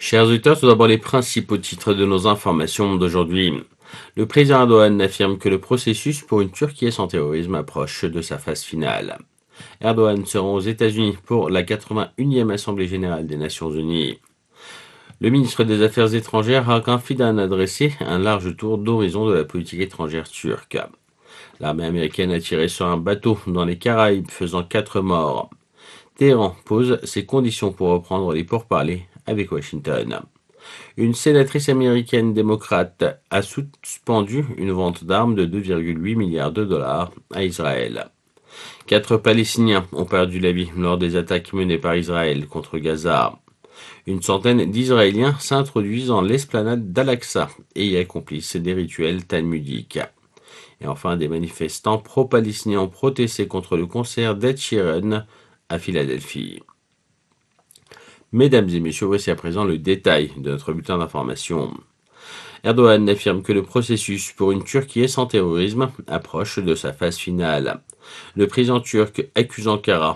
Chers auditeurs, tout d'abord les principaux titres de nos informations d'aujourd'hui. Le président Erdogan affirme que le processus pour une Turquie sans terrorisme approche de sa phase finale. Erdogan se rend aux États-Unis pour la 81e Assemblée générale des Nations unies. Le ministre des Affaires étrangères Hakan Fidan a dressé un large tour d'horizon de la politique étrangère turque. L'armée américaine a tiré sur un bateau dans les Caraïbes, faisant 4 morts. Téhéran pose ses conditions pour reprendre les pourparlers avec Washington. Une sénatrice américaine démocrate a suspendu une vente d'armes de 2,8 milliards de dollars à Israël. 4 Palestiniens ont perdu la vie lors des attaques menées par Israël contre Gaza. Une centaine d'Israéliens s'introduisent dans l'esplanade d'Al-Aqsa et y accomplissent des rituels talmudiques. Et enfin, des manifestants pro-palestiniens ont protesté contre le concert d'Ed Sheeran à Philadelphie. Mesdames et messieurs, voici à présent le détail de notre bulletin d'information. Erdogan affirme que le processus pour une Turquie sans terrorisme approche de sa phase finale. Le président turc accuse Ankara.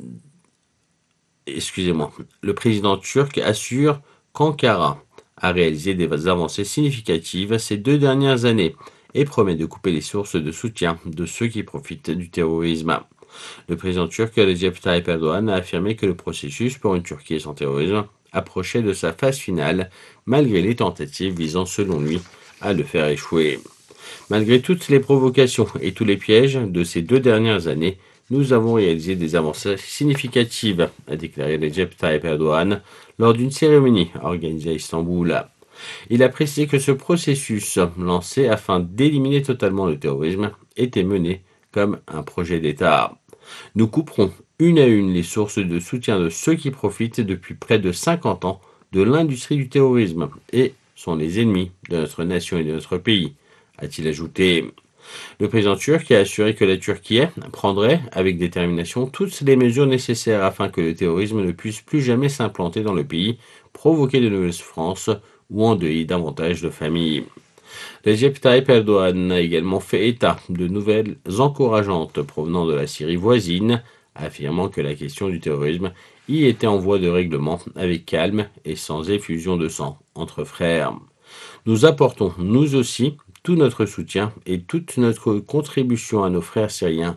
Le président turc assure qu'Ankara a réalisé des avancées significatives ces 2 dernières années et promet de couper les sources de soutien de ceux qui profitent du terrorisme. Le président turc Recep Tayyip Erdogan a affirmé que le processus pour une Turquie sans terrorisme approchait de sa phase finale, malgré les tentatives visant, selon lui, à le faire échouer. Malgré toutes les provocations et tous les pièges de ces 2 dernières années, nous avons réalisé des avancées significatives, a déclaré Recep Tayyip Erdogan lors d'une cérémonie organisée à Istanbul. Il a précisé que ce processus, lancé afin d'éliminer totalement le terrorisme, était mené comme un projet d'État. Nous couperons une à une les sources de soutien de ceux qui profitent depuis près de 50 ans de l'industrie du terrorisme et sont les ennemis de notre nation et de notre pays, a-t-il ajouté. Le président turc a assuré que la Turquie prendrait avec détermination toutes les mesures nécessaires afin que le terrorisme ne puisse plus jamais s'implanter dans le pays, provoquer de nouvelles souffrances ou endeuiller davantage de familles. Recep Tayyip Erdogan a également fait état de nouvelles encourageantes provenant de la Syrie voisine, affirmant que la question du terrorisme y était en voie de règlement avec calme et sans effusion de sang entre frères. Nous apportons, nous aussi, tout notre soutien et toute notre contribution à nos frères syriens